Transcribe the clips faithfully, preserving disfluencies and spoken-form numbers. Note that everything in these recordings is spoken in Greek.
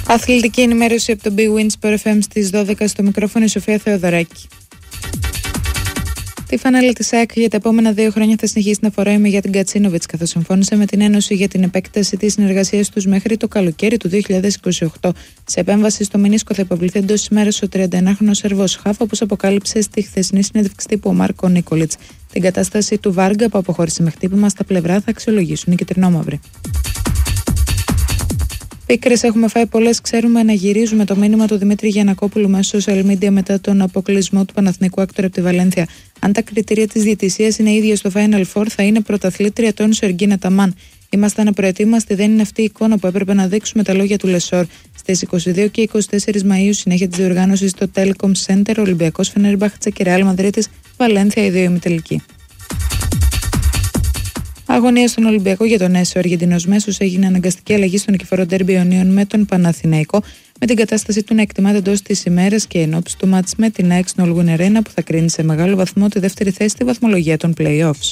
Αθλητική ενημέρωση από το Big Win Sport εφ εμ στις δώδεκα, στο μικρόφωνο η Σοφία Θεοδωράκη. Τη φανέλα της ΑΕΚ για τα επόμενα δύο χρόνια θα συνεχίσει να φοράει με για την Κατσίνοβιτς, καθώς συμφώνησε με την Ένωση για την επέκταση της συνεργασίας τους μέχρι το καλοκαίρι του δύο χιλιάδες είκοσι οκτώ. Σε επέμβαση στο μηνίσκο θα υποβληθεί εντός ημέρας ο τριανταενάχρονος Σερβός χαφ, όπως αποκάλυψε στη χθεσινή συνέντευξη τύπου ο Μάρκο Νίκολιτς. Την κατάσταση του Βάργκα, που αποχώρησε με χτύπημα στα πλευρά, θα αξιολογήσουν οι κυτρινόμαυροι. Πίκρες έχουμε φάει πολλές, ξέρουμε να γυρίζουμε, το μήνυμα του Δημήτρη Γιαννακόπουλου μέσω social media μετά τον αποκλεισμό του Παναθηναϊκού Άκτορ από τη Βαλένθια. Αν τα κριτήρια της διαιτησίας είναι ίδια στο Final Four, θα είναι πρωταθλήτρια τον Σεργίνα Ταμάν. Ήμασταν απροετοίμαστοι, δεν είναι αυτή η εικόνα που έπρεπε να δείξουμε, τα λόγια του Λεσόρ. Στις είκοσι δύο και είκοσι τέσσερις Μαΐου, συνέχεια της διοργάνωσης στο Telecom Center, Ολυμπιακός Φενέρμπαχτσε και Ρεάλ Μαδρίτης, Βαλένθια, η δύο ημιτελική. Αγωνία στον Ολυμπιακό για τον έσο. Ο Αργεντινός μέσος έγινε αναγκαστική αλλαγή στον νικηφόρο ντέρμπι Ιωνίων με τον Παναθηναϊκό, με την κατάσταση του να εκτιμάται εντός της ημέρας και εν ώψη του μάτς με την ΑΕΚ στην Όλγουν Αρένα, που θα κρίνει σε μεγάλο βαθμό τη δεύτερη θέση στη βαθμολογία των play-offs.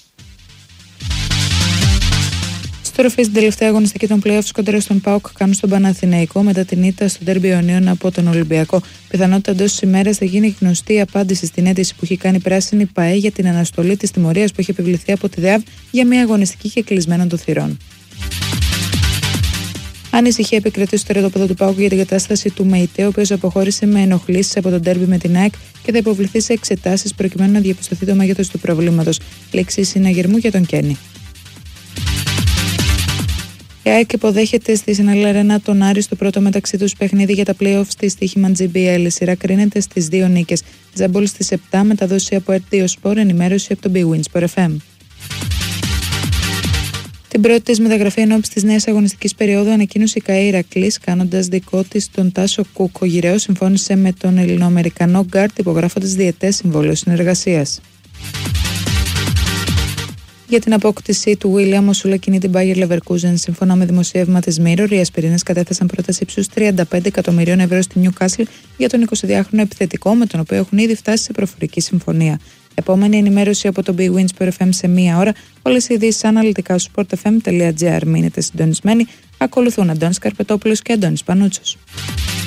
Στροφή στην τελευταία αγωνιστική των play-offs κοντά στον ΠΑΟΚ κάνουν στον Παναθηναϊκό μετά την ήττα στον ντέρμπι Ιωνίων από τον Ολυμπιακό. Πιθανότητα εντός της ημέρας θα γίνει γνωστή η απάντηση στην αίτηση που έχει κάνει η πράσινη ΠΑΕ για την αναστολή της τιμωρίας που έχει επιβληθεί από τη ΔΕΑΒ για μια αγωνιστική και κλεισμένων των θυρών. Ανησυχία επικρατεί στο τερματοφύλακα του ΠΑΟΚ για την κατάσταση του ΜΕΙΤΕ, ο οποίος αποχώρησε με ενοχλήσεις από τον ντέρμπι με την ΑΕΚ και θα υποβληθεί σε εξετάσεις προκειμένου να διαπιστωθεί το μέγεθος του προβλήματος. Λέξη συναγερμού για τον Κένι. Η ΑΕΚ υποδέχεται στη Συναλλή Αρένα τον Άρη στο πρώτο μεταξύ τους παιχνίδι για τα play-offs στη στοίχημα τζι μπι ελ. Η σειρά κρίνεται στις δύο νίκες. Τζαμπόλ στις επτά, μεταδόση από αρ τι ο Sport, ενημέρωση από το Big Win Sport εφ εμ. Την πρώτη της μεταγραφή εν ώψη της νέας αγωνιστικής περίοδου ανακοίνωσε η ΚΑΕ Ηρακλής, κάνοντας δικό της τον Τάσο Κούκ. Ο Γυραιός συμφώνησε με τον Ελληνοαμερικανό γκάρτ, υπογράφοντας διετές συμβόλαιο συνεργασίας. Για την απόκτηση του William, ο Σούλα κινεί την Bayer Leverkusen. Σύμφωνα με δημοσίευμα της Mirror, οι Ασπιρίνες κατέθεσαν πρόταση ύψους τριάντα πέντε εκατομμυρίων ευρώ στη Newcastle για τον εικοσιδυάχρονο επιθετικό, με τον οποίο έχουν ήδη φτάσει σε προφορική συμφωνία. Επόμενη ενημέρωση από το Big Win Sport εφ εμ σε μία ώρα. Όλες οι ειδήσεις αναλυτικά στο sport f m dot g r. Μείνετε συντονισμένοι. Ακολουθούν Αντώνης Καρπετόπουλος και Αντώνης Πανούτσος.